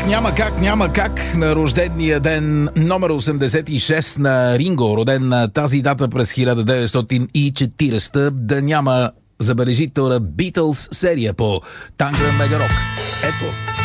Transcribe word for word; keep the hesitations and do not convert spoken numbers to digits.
няма как, няма как на рождения ден номер осемдесет и шест на Ринго, роден на тази дата през хиляда деветстотин и четиридесета, да няма забележителна Beatles серия по Танга Мегарок. Ето.